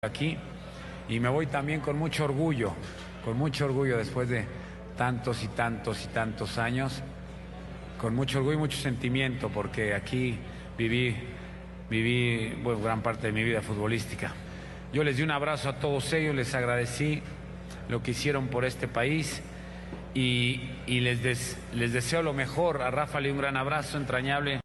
aquí y me voy también con mucho orgullo después de tantos y tantos y tantos años, con mucho orgullo y mucho sentimiento, porque aquí viví bueno, gran parte de mi vida futbolística. Yo les di un abrazo a todos ellos, les agradecí lo que hicieron por este país y les deseo lo mejor. A Rafa le un gran abrazo entrañable.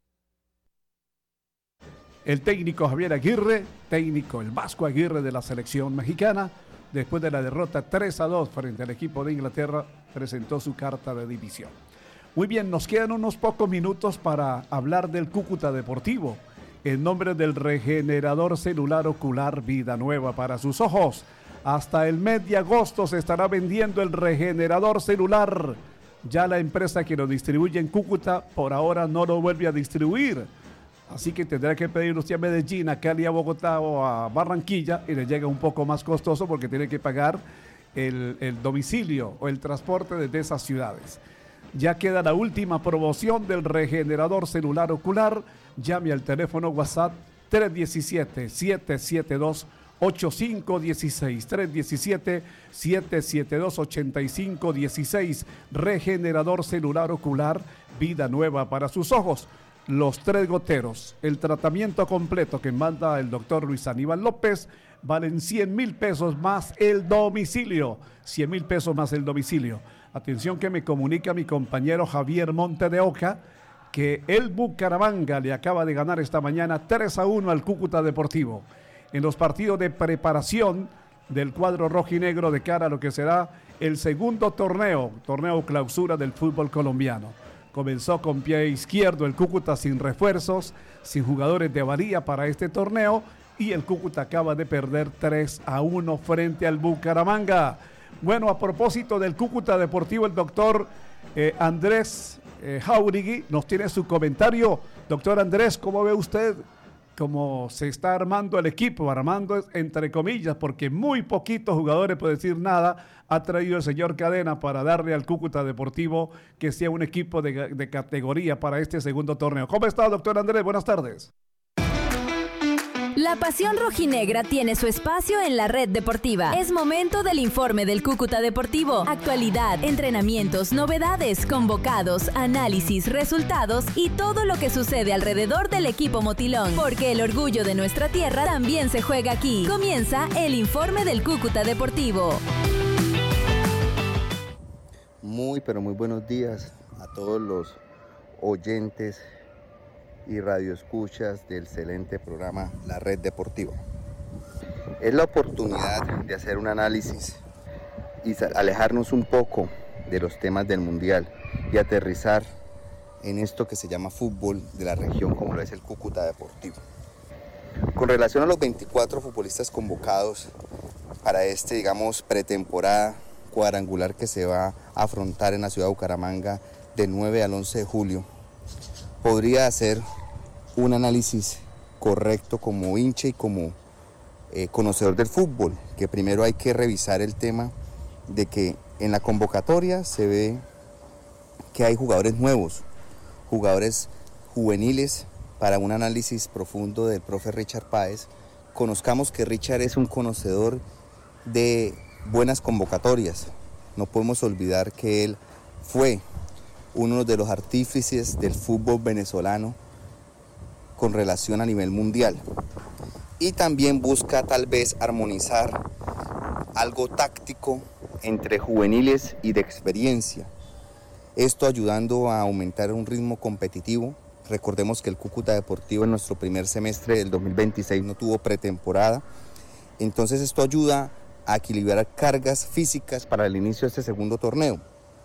El técnico Javier Aguirre, el Vasco Aguirre de la selección mexicana, después de la derrota 3-2 frente al equipo de Inglaterra, presentó su carta de división. Muy bien, nos quedan unos pocos minutos para hablar del Cúcuta Deportivo, en nombre del regenerador celular ocular Vida Nueva para sus ojos. Hasta el mes de agosto se estará vendiendo el regenerador celular. Ya la empresa que lo distribuye en Cúcuta por ahora no lo vuelve a distribuir. Así que tendrá que pedir usted a Medellín, a Cali, a Bogotá o a Barranquilla y le llega un poco más costoso porque tiene que pagar el domicilio o el transporte desde esas ciudades. Ya queda la última promoción del regenerador celular ocular. Llame al teléfono WhatsApp 317-772-8516. 317-772-8516. Regenerador celular ocular, vida nueva para sus ojos. Los 3 goteros, el tratamiento completo que manda el doctor Luis Aníbal López, valen 100,000 pesos más el domicilio. 100,000 pesos más el domicilio. Atención que me comunica mi compañero Javier Monte de Oca, que el Bucaramanga le acaba de ganar esta mañana 3-1 al Cúcuta Deportivo. En los partidos de preparación del cuadro rojinegro de cara a lo que será el segundo torneo clausura del fútbol colombiano. Comenzó con pie izquierdo el Cúcuta sin refuerzos, sin jugadores de valía para este torneo, y el Cúcuta acaba de perder 3-1 frente al Bucaramanga. Bueno, a propósito del Cúcuta Deportivo, el doctor Andrés Jauregui nos tiene su comentario. Doctor Andrés, ¿cómo ve usted cómo se está armando el equipo? Armando entre comillas, porque muy poquitos jugadores, por decir nada, ha traído el señor Cadena para darle al Cúcuta Deportivo que sea un equipo de categoría para este segundo torneo. ¿Cómo está, doctor Andrés? Buenas tardes. La pasión rojinegra tiene su espacio en la red deportiva. Es momento del informe del Cúcuta Deportivo. Actualidad, entrenamientos, novedades, convocados, análisis, resultados y todo lo que sucede alrededor del equipo motilón. Porque el orgullo de nuestra tierra también se juega aquí. Comienza el informe del Cúcuta Deportivo. Muy, pero muy buenos días a todos los oyentes y radioescuchas del excelente programa La Red Deportiva. Es la oportunidad de hacer un análisis y alejarnos un poco de los temas del Mundial y aterrizar en esto que se llama fútbol de la región, como lo es el Cúcuta Deportivo. Con relación a los 24 futbolistas convocados para pretemporada cuadrangular que se va a afrontar en la ciudad de Bucaramanga del 9 al 11 de julio, podría hacer un análisis correcto como hincha y como conocedor del fútbol, que primero hay que revisar el tema de que en la convocatoria se ve que hay jugadores nuevos, jugadores juveniles. Para un análisis profundo del profe Richard Páez, conozcamos que Richard es un conocedor de buenas convocatorias. No podemos olvidar que él fue uno de los artífices del fútbol venezolano con relación a nivel mundial. Y también busca tal vez armonizar algo táctico entre juveniles y de experiencia. Esto ayudando a aumentar un ritmo competitivo. Recordemos que el Cúcuta Deportivo en nuestro primer semestre del 2026 no tuvo pretemporada. Entonces esto ayuda a equilibrar cargas físicas para el inicio de este segundo torneo.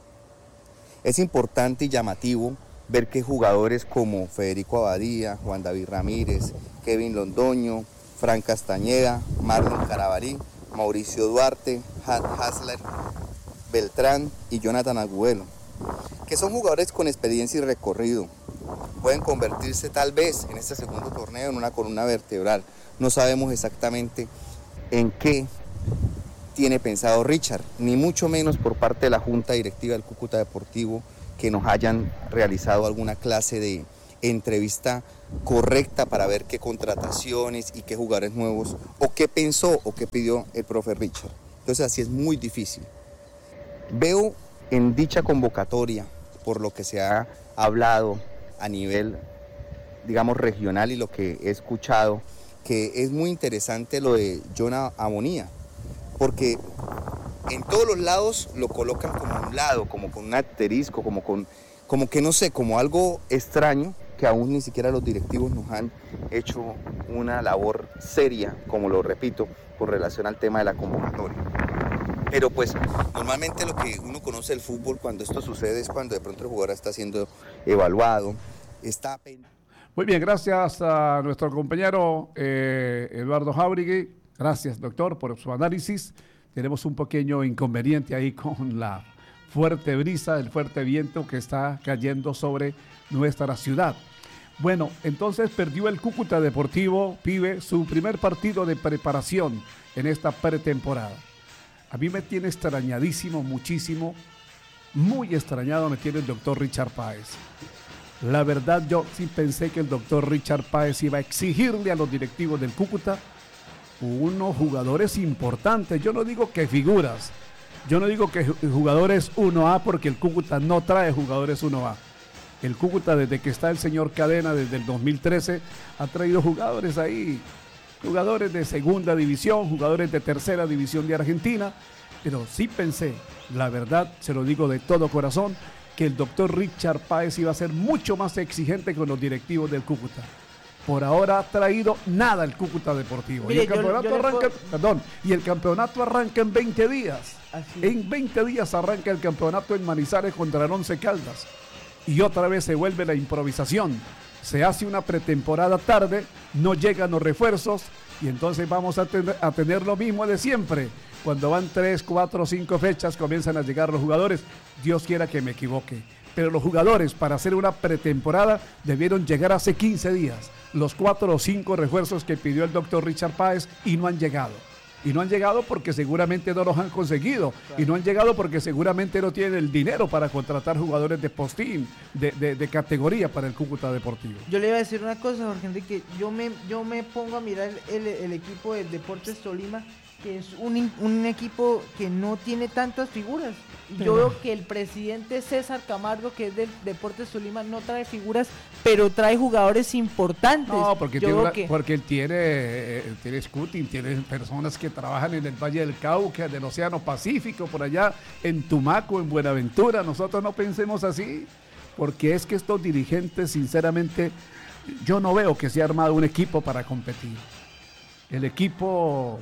Es importante y llamativo ver que jugadores como Federico Abadía, Juan David Ramírez, Kevin Londoño, Fran Castañeda, Marlon Carabalí, Mauricio Duarte, Hasler Beltrán y Jonathan Agüero, que son jugadores con experiencia y recorrido, pueden convertirse tal vez en este segundo torneo en una columna vertebral. No sabemos exactamente en qué tiene pensado Richard, ni mucho menos por parte de la Junta Directiva del Cúcuta Deportivo que nos hayan realizado alguna clase de entrevista correcta para ver qué contrataciones y qué jugadores nuevos, o qué pensó o qué pidió el profe Richard. Entonces así es muy difícil. Veo en dicha convocatoria, por lo que se ha hablado a nivel, digamos, regional y lo que he escuchado, que es muy interesante lo de Jonah Amonía, porque en todos los lados lo colocan como a un lado, como con un asterisco, como que no sé, como algo extraño, que aún ni siquiera los directivos nos han hecho una labor seria, como lo repito, con relación al tema de la convocatoria. Pero pues normalmente lo que uno conoce del fútbol cuando esto sucede es cuando de pronto el jugador está siendo evaluado, está... Muy bien, gracias a nuestro compañero Eduardo Jáuregui. Gracias, doctor, por su análisis. Tenemos un pequeño inconveniente ahí con la fuerte brisa, el fuerte viento que está cayendo sobre nuestra ciudad. Bueno, entonces perdió el Cúcuta Deportivo, pibe, su primer partido de preparación en esta pretemporada. A mí me tiene extrañadísimo, muchísimo, muy extrañado me tiene el doctor Richard Páez. La verdad, yo sí pensé que el doctor Richard Páez iba a exigirle a los directivos del Cúcuta unos jugadores importantes. Yo no digo que figuras, yo no digo que jugadores 1A, porque el Cúcuta no trae jugadores 1A. El Cúcuta, desde que está el señor Cadena, desde el 2013, ha traído jugadores ahí, jugadores de segunda división, jugadores de tercera división de Argentina, pero sí pensé, la verdad, se lo digo de todo corazón, que el doctor Richard Páez iba a ser mucho más exigente con los directivos del Cúcuta. Por ahora ha traído nada el Cúcuta Deportivo. Mire, y el campeonato arranca en 20 días. En 20 días arranca el campeonato en Manizales contra el Once Caldas. Y otra vez se vuelve la improvisación. Se hace una pretemporada tarde, no llegan los refuerzos y entonces vamos a tener lo mismo de siempre. Cuando van 3, 4, 5 fechas comienzan a llegar los jugadores. Dios quiera que me equivoque. Pero los jugadores para hacer una pretemporada debieron llegar hace 15 días. Los 4 o 5 refuerzos que pidió el doctor Richard Páez y no han llegado. Y no han llegado porque seguramente no los han conseguido. Claro. Y no han llegado porque seguramente no tienen el dinero para contratar jugadores de postín, de categoría para el Cúcuta Deportivo. Yo le iba a decir una cosa, Jorge Enrique. Yo me pongo a mirar el equipo de Deportes Tolima, que es un equipo que no tiene tantas figuras. Yo veo que el presidente César Camargo, que es del Deportes Tolima, no trae figuras, pero trae jugadores importantes. No, porque él tiene scouting, tiene personas que trabajan en el Valle del Cauca, del Océano Pacífico, por allá en Tumaco, en Buenaventura. Nosotros no pensemos así, porque es que estos dirigentes, sinceramente, yo no veo que se ha armado un equipo para competir. El equipo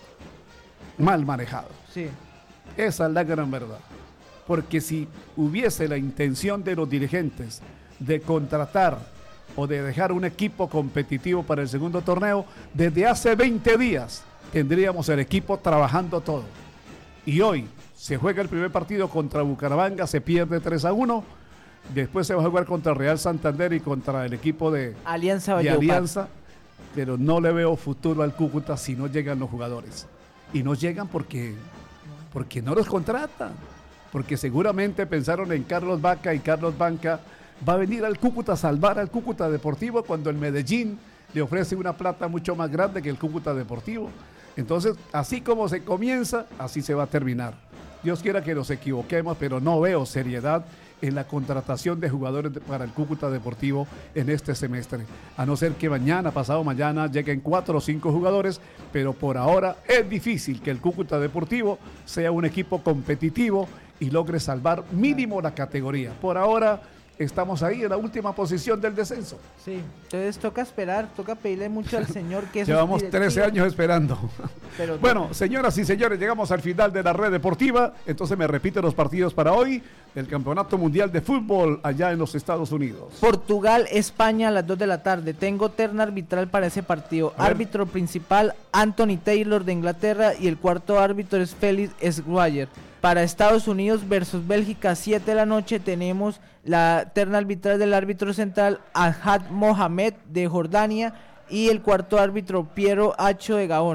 mal manejado. Sí. Esa es la gran verdad. Porque si hubiese la intención de los dirigentes de contratar o de dejar un equipo competitivo para el segundo torneo, desde hace 20 días tendríamos el equipo trabajando todo. Y hoy se juega el primer partido contra Bucaramanga, se pierde 3-1. Después se va a jugar contra Real Santander y contra el equipo de Alianza. Pero no le veo futuro al Cúcuta si no llegan los jugadores. Y no llegan porque no los contratan, porque seguramente pensaron en Carlos Vaca y Carlos Banca va a venir al Cúcuta a salvar al Cúcuta Deportivo cuando el Medellín le ofrece una plata mucho más grande que el Cúcuta Deportivo. Entonces, así como se comienza, así se va a terminar. Dios quiera que nos equivoquemos, pero no veo seriedad en la contratación de jugadores para el Cúcuta Deportivo en este semestre. A no ser que mañana, pasado mañana, lleguen 4 o 5 jugadores, pero por ahora es difícil que el Cúcuta Deportivo sea un equipo competitivo y logre salvar mínimo la categoría. Por ahora estamos ahí en la última posición del descenso. Sí, entonces toca esperar, toca pedirle mucho al señor que llevamos 13 años esperando. Pero bueno, señoras y señores, llegamos al final de la red deportiva. Entonces me repito los partidos para hoy. El Campeonato Mundial de Fútbol allá en los Estados Unidos. Portugal, España a las 2 de la tarde. Tengo terna arbitral para ese partido. Árbitro principal, Anthony Taylor de Inglaterra, y el cuarto árbitro es Felix Squire. Para Estados Unidos versus Bélgica, 7 de la noche, tenemos la terna arbitral del árbitro central, Ahad Mohamed de Jordania, y el cuarto árbitro, Piero Hacho de Gabón.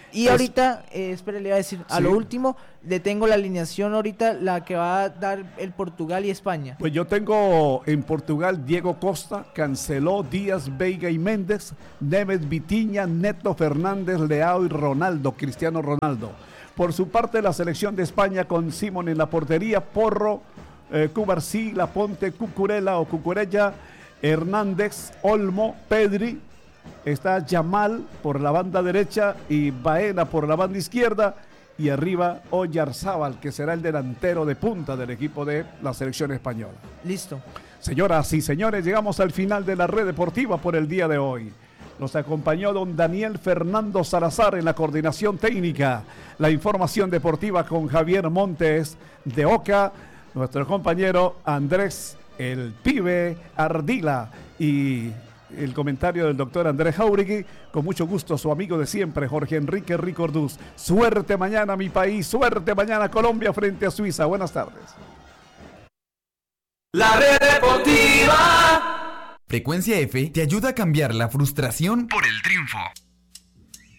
Y ahorita, espere, le iba a decir, a lo último, le tengo la alineación ahorita, la que va a dar el Portugal y España. Pues yo tengo en Portugal Diego Costa, Canceló, Díaz, Veiga y Méndez, Neves, Vitinha, Neto, Fernández, Leao y Ronaldo, Cristiano Ronaldo. Por su parte, la selección de España con Simón en la portería, Porro, Cubarsí, Laponte, Cucurella o Cucurella, Hernández, Olmo, Pedri, está Yamal por la banda derecha y Baena por la banda izquierda, y arriba Oyarzábal, que será el delantero de punta del equipo de la selección española. Listo. Señoras y señores, llegamos al final de la red deportiva por el día de hoy. Nos acompañó don Daniel Fernando Salazar en la coordinación técnica, la información deportiva con Javier Montes de Oca, nuestro compañero Andrés el Pibe Ardila y el comentario del doctor Andrés Jauregui. Con mucho gusto, su amigo de siempre, Jorge Enrique Ricordús. Suerte mañana, mi país. Suerte mañana, Colombia frente a Suiza. Buenas tardes. La Red Deportiva. Frecuencia F te ayuda a cambiar la frustración por el triunfo.